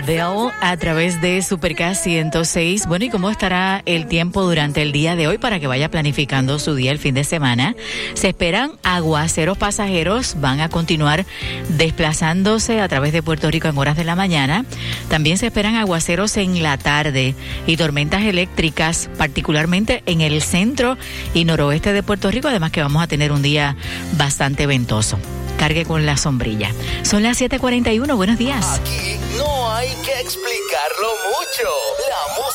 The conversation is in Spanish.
Adele a través de Supercast 106. Bueno, ¿y cómo estará el tiempo durante el día de hoy para que vaya planificando su día el fin de semana? Se esperan aguaceros pasajeros, van a continuar desplazándose a través de Puerto Rico en horas de la mañana. También se esperan aguaceros en la tarde y tormentas eléctricas, particularmente en el centro y noroeste de Puerto Rico. Además que vamos a tener un día bastante ventoso. Cargue con la sombrilla. Son las 7:41. Buenos días. Aquí no hay que explicarlo mucho. La